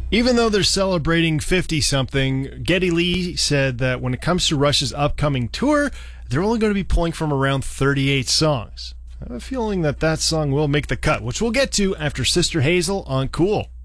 Even though they're celebrating 50-something, Geddy Lee said that when it comes to Rush's upcoming tour, they're only going to be pulling from around 38 songs. I have a feeling that song will make the cut, which we'll get to after Sister Hazel on Cool.